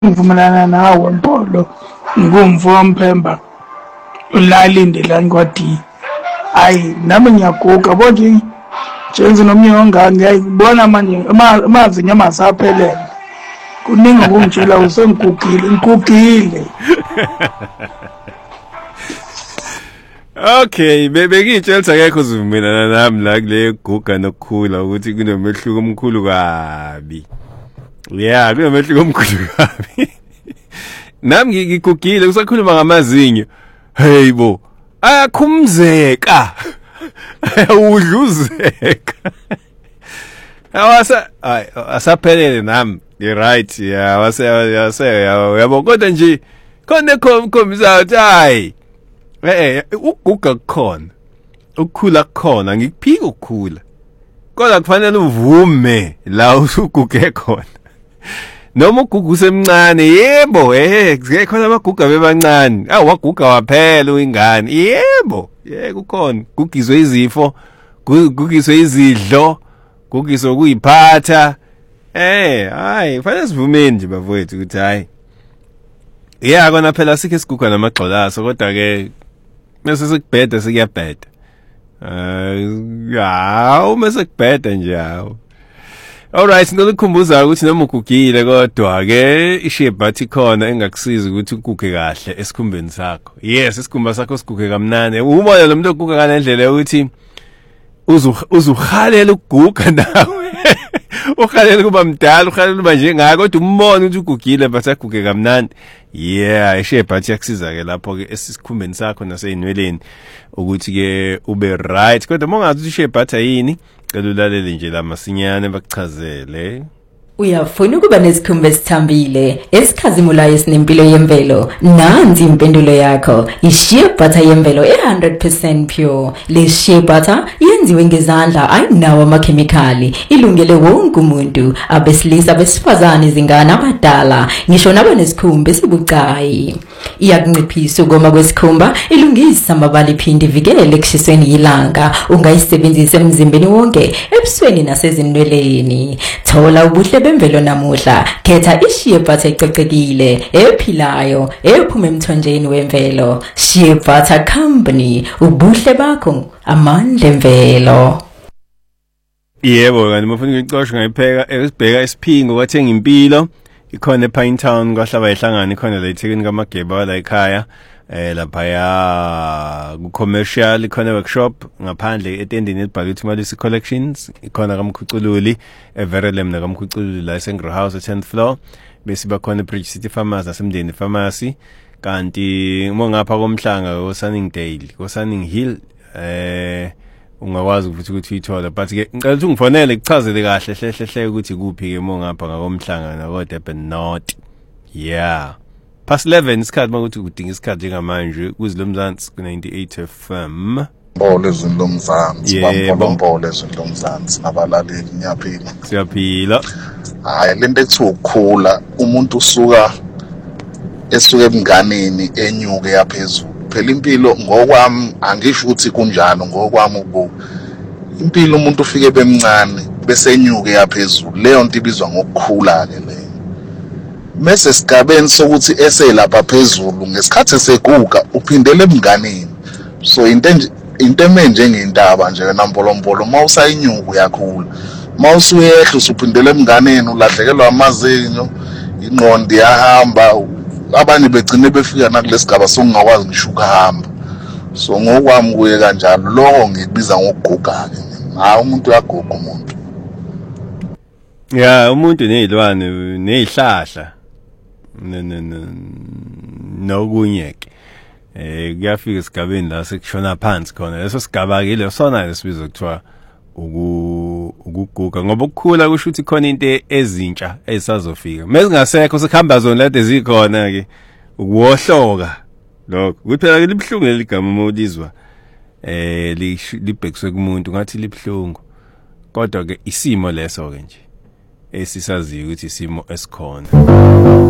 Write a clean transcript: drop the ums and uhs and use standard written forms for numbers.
Ngivumelana nawe Mpolo, ngumvo wamphemba ulalindela ngwadi. Hayi nami ngiyaguga kodwa njenze nomnyonga ngiyayibona manje amazinyo amasaphelele. Kuningi ukungitshela ngigugile. Okay, bengitshela akekho uzivumelana nami la kule guga nokukhula ukuthi kunomehluko omkhulu kabi. Yeah, kunomehluko omkhulu kabi. Nami ngigugile kusakhuluma ngamazinyo. Hey bo, ayakhumzeka. Ayudluzeka. Asaphelele nami. You're right. Yeah, yabo kodwa nje khona khombisa ukuthi hayi. Ukuguga kukhona. Ukukhula kukhona, ngikuphika ukukhula. Kodwa kufanele uvume la usuguge khona. Noma uguga usemncane, yebo, khona abaguga bebancane. Waguga waphela uyingane. Yebo, kukhona. Gugizwe izifo, gugiswe izidlo, gugiswe kuyiphatha. Hayi, kufanele sivumeni nje bafowethu ukuthi hayi. Kona phela sikhe siguga namagxolaso kodwa ke mase sikubheda sikuyabheda. Mase kubheda nje hawo. Alright, ngikukhumbuza ukuthi noma ugugile kodwa ke ishape bathi khona engakusiza ukuthi uguge kahle esikhumbeni sakho. Yes, isikhumba sakho siguge kamnane. Ubona lo muntu oguga kanendlela ukuthi uzuhalela ukuguga nawe. Ukhalela kuba mdala, ukhalela kuba njengaka kodwa umbone ukuthi ugugile basaguge kamnandi. Ishape bathi yakusiza ke lapho ke esikhumbeni sakho naseyinweleni ukuthi ke ube right. Kodwa mongathi ishape bathi yini? Cela ulalele nje la masinyane bakuchazele. Uyafuna ukuba nesikhumba esithambile, esikhazimulayo esinempilo yemvelo. Nansi impendulo yakho. I-shea butter yemvelo 100% pure. Le shea butter yenziwe ngezandla, ayinawo amakhemikhali. Ilungele wonke umuntu, abesilisa, abesifazane, izingane, abadala, ngisho nabanesikhumba esibucayi. Iyakunciphisa ukoma kwesikhumba, ilungisa amabala iphinde ivikele ekushisweni yilanga. Ungayisebenzisa emzimbeni wonke, ebusweni nasezinweleni. Thola ubuhle bemvelo namuhla. Khetha i-shea butter ecocekile, ephilayo, ephuma emthonjeni wemvelo. Shea Butter Company, ubuhle bakho, amandla emvelo. Yebo, kanti mufuna ukucosha ngayipheka esibheka isiphingo kwathenga impilo. Ikhona ePine Town kwahlaba ihlangana ikhona la eThekwini kaMageba la ekhaya. Lapha ya ku-commercial ikhona workshop ngaphandle etendeni elibhalwe ukuthi Malisi Collections. Ikhona kaMkhucululi Everelem nakamkhucululi la eSengro House 10th floor. Bese bakhona Bridge City Pharmacy nasemndeni pharmacy. Kanti ngapha komhlanga oSunningdale koSunning Hill ungakwazi ukuthi uyithola but ke ngicela ukuthi ungifonele kuchazele kahle hlehle ukuthi kuphi ke ngapha ngakomhlanga nakoDurban North. Past 11 isikhathi makuthi udinga isikhathi njengamanje kuzilomzansi ku98 FM. Mbolo ezilomzansi, bambolo ezilomzansi nabalaleli ngiyaphila. Siyaphila. Hayi lento ethi ukukhula umuntu esuka ebunganeni enyuke yaphezulu. Phela impilo ngokwami angisho ukuthi kunjalo ngokwami impilo umuntu ufike bemncane bese enyuke yaphezulu. Leyo nto ibizwa ngokukhula ke leyo. Mase sigabeni sokuthi eselapha phezulu ngesikhathi eseguga uphindele ebunganeni. So into emenje ngendaba nje nampolompolo mawusayinyuka uyakhula. Mawusuyehla usuphindele ebunganeni ulahlekelwa amazinyo, ingqondo yahamba. Abanye begcine befika nakulesigaba sokungakwazi ngisho ukuhamba. So ngokwami kuye kanjalo lokho ngikubiza ngokuguga ke. Umuntu uyaguga umuntu. Umuntu nezilwane nezihlahla. Nokunyeke. Kuyafika isigabeni la sekushona phansi khona. Leso sigaba ke lesona lesibizwa kuthiwa ukuguga ngoba ukukhula kusho ukuthi khona into ezintsha ezisazofika. Mesingasekho sikhamba zona lade zikhona ke ukuwohloka lokho. Kuphela ke libhlungu leligama molizwa libhekiswe kumuntu ngathi libhlungu. Kodwa ke isimo leso ke nje esisaziyo ukuthi isimo esikhona.